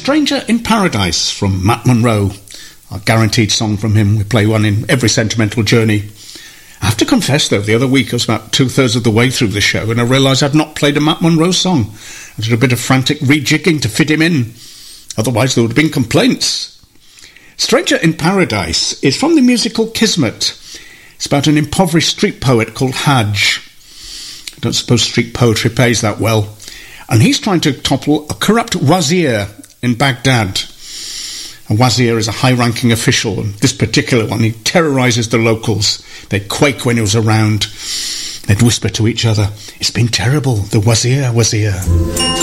Stranger in Paradise from Matt Monro. A guaranteed song from him. We play one in every Sentimental Journey. I have to confess, though, the other week I was about 2/3 of the way through the show and I realised I'd not played a Matt Monro song. I did a bit of frantic rejigging to fit him in. Otherwise there would have been complaints. Stranger in Paradise is from the musical Kismet. It's about an impoverished street poet called Hajj. I don't suppose street poetry pays that well. And he's trying to topple a corrupt wazir in Baghdad. A wazir is a high-ranking official, and this particular one, he terrorises the locals. They'd quake when he was around. They'd whisper to each other, "It's been terrible, the wazir."